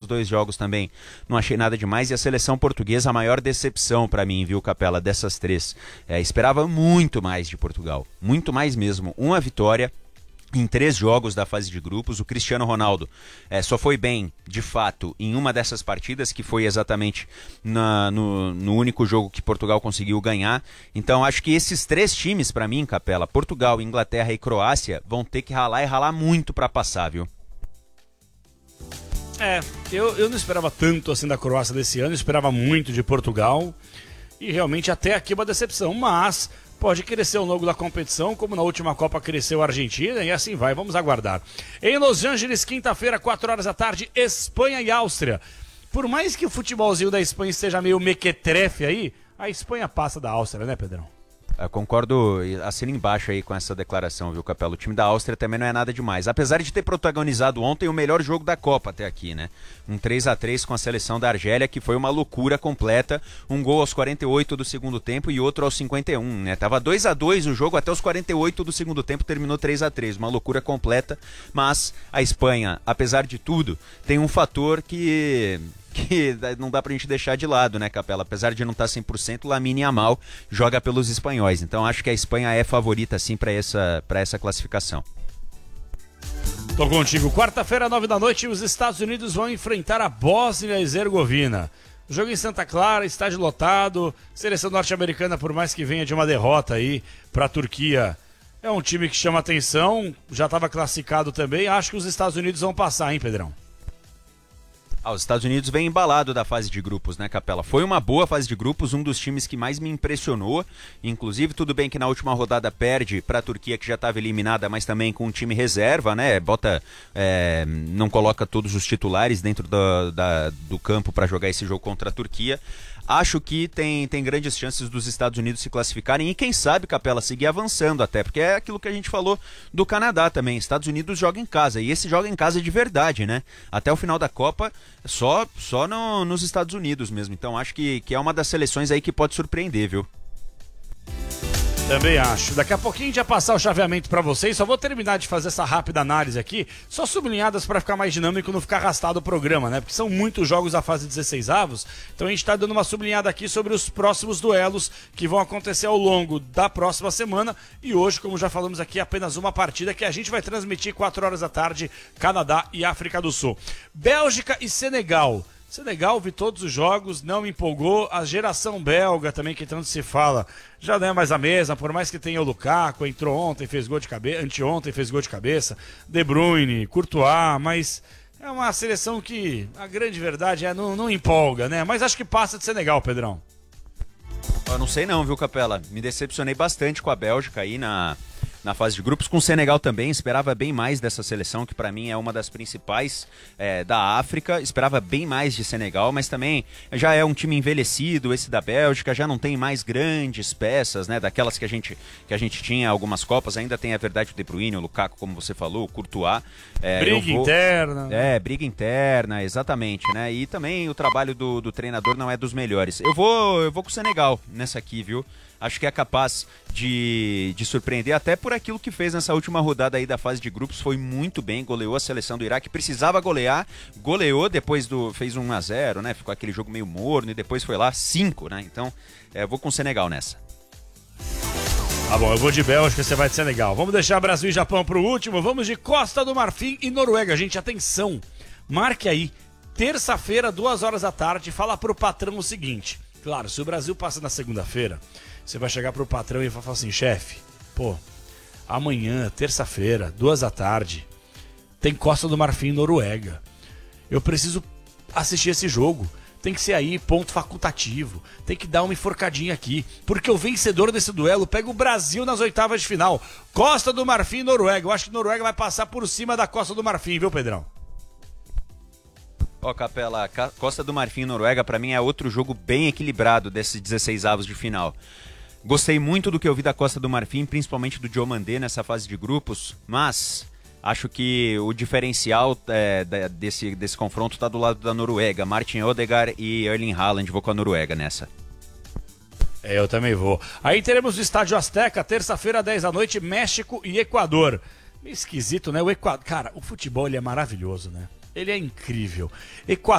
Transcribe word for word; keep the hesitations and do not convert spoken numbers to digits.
dois jogos também não achei nada demais. E a seleção portuguesa, a maior decepção para mim, viu, Capela, dessas três. É, esperava muito mais de Portugal, muito mais mesmo. Uma vitória em três jogos da fase de grupos. O Cristiano Ronaldo é, só foi bem, de fato, em uma dessas partidas, que foi exatamente na, no, no único jogo que Portugal conseguiu ganhar. Então acho que esses três times, para mim, Capela, Portugal, Inglaterra e Croácia, vão ter que ralar e ralar muito para passar, viu? É, eu, eu não esperava tanto assim da Croácia desse ano, eu esperava muito de Portugal. E realmente até aqui uma decepção, mas pode crescer ao longo da competição, como na última Copa cresceu a Argentina, e assim vai, vamos aguardar. Em Los Angeles, quinta-feira, quatro horas da tarde, Espanha e Áustria. Por mais que o futebolzinho da Espanha esteja meio mequetrefe aí, a Espanha passa da Áustria, né, Pedrão? Eu concordo, assina embaixo aí com essa declaração, viu, Capela? O time da Áustria também não é nada demais. Apesar de ter protagonizado ontem o melhor jogo da Copa até aqui, né? Um três a três com a seleção da Argélia, que foi uma loucura completa. Um gol aos quarenta e oito do segundo tempo e outro aos cinquenta e um, né? Tava dois a dois o jogo até os quarenta e oito do segundo tempo, terminou três a três. Uma loucura completa, mas a Espanha, apesar de tudo, tem um fator que... que não dá pra gente deixar de lado, né, Capela? Apesar de não estar cem por cento, Lamine Yamal joga pelos espanhóis. Então acho que a Espanha é favorita, sim, para essa, para essa classificação. Tô contigo. Quarta-feira, nove da noite, os Estados Unidos vão enfrentar a Bósnia e Herzegovina. Jogo em Santa Clara, estádio lotado. Seleção norte-americana, por mais que venha de uma derrota aí pra Turquia, é um time que chama atenção. Já estava classificado também. Acho que os Estados Unidos vão passar, hein, Pedrão? Ah, os Estados Unidos vem embalado da fase de grupos, né, Capela? Foi uma boa fase de grupos, um dos times que mais me impressionou. Inclusive, tudo bem que na última rodada perde para a Turquia, que já estava eliminada, mas também com um time reserva, né? Bota, é, não coloca todos os titulares dentro do, da, do campo para jogar esse jogo contra a Turquia. Acho que tem, tem grandes chances dos Estados Unidos se classificarem e quem sabe, Capela, seguir avançando até, porque é aquilo que a gente falou do Canadá também. Estados Unidos joga em casa e esse joga em casa de verdade, né? Até o final da Copa, só, só no, nos Estados Unidos mesmo. Então acho que, que é uma das seleções aí que pode surpreender, viu? Também acho. Daqui a pouquinho a gente vai passar o chaveamento para vocês. Só vou terminar de fazer essa rápida análise aqui, só sublinhadas para ficar mais dinâmico e não ficar arrastado o programa, né? Porque são muitos jogos da fase dezesseis avos. Então a gente está dando uma sublinhada aqui sobre os próximos duelos que vão acontecer ao longo da próxima semana. E hoje, como já falamos aqui, apenas uma partida que a gente vai transmitir quatro horas da tarde, Canadá e África do Sul. Bélgica e Senegal. Senegal, vi todos os jogos, não me empolgou. A geração belga também, que tanto se fala, já não é mais a mesma, por mais que tenha o Lukaku, entrou ontem, fez gol de cabeça, anteontem fez gol de cabeça, De Bruyne, Courtois, mas é uma seleção que, a grande verdade é, não, não empolga, né? Mas acho que passa de Senegal, Pedrão. Eu não sei não, viu, Capela? Me decepcionei bastante com a Bélgica aí na... na fase de grupos, com o Senegal também, esperava bem mais dessa seleção, que para mim é uma das principais é, da África, esperava bem mais de Senegal, mas também já é um time envelhecido, esse da Bélgica, já não tem mais grandes peças, né, daquelas que a gente, que a gente tinha algumas Copas, ainda tem a verdade o De Bruyne, o Lukaku, como você falou, o Courtois. É, briga vou... interna. É, briga interna, exatamente, né, e também o trabalho do, do treinador não é dos melhores. Eu vou, eu vou com o Senegal nessa aqui, viu? Acho que é capaz de, de surpreender, até por aquilo que fez nessa última rodada aí da fase de grupos, foi muito bem, goleou a seleção do Iraque, precisava golear, goleou, depois do, fez um a zero, né, ficou aquele jogo meio morno, e depois foi lá cinco, né, então é, vou com o Senegal nessa. Tá bom, eu vou de Bélgica, você vai de Senegal. Vamos deixar Brasil e Japão pro último, vamos de Costa do Marfim e Noruega. Gente, atenção, marque aí, terça-feira, duas horas da tarde, fala pro patrão o seguinte, claro, se o Brasil passa na segunda-feira, você vai chegar pro patrão e vai falar assim, chefe, pô, amanhã, terça-feira, duas da tarde, tem Costa do Marfim e Noruega. Eu preciso assistir esse jogo. Tem que ser aí, ponto facultativo. Tem que dar uma enforcadinha aqui. Porque o vencedor desse duelo pega o Brasil nas oitavas de final. Costa do Marfim e Noruega. Eu acho que Noruega vai passar por cima da Costa do Marfim, viu, Pedrão? Ó, Capela, Costa do Marfim e Noruega, pra mim é outro jogo bem equilibrado desses dezesseis avos de final. Gostei muito do que eu vi da Costa do Marfim, principalmente do Diomandé nessa fase de grupos, mas acho que o diferencial é, desse, desse confronto está do lado da Noruega. Martin Odegaard e Erling Haaland, vou com a Noruega nessa. É, eu também vou. Aí teremos o Estádio Azteca, terça-feira, dez da noite, México e Equador. Meio esquisito, né? O Equador, cara, o futebol ele é maravilhoso, né? Ele é incrível. Equador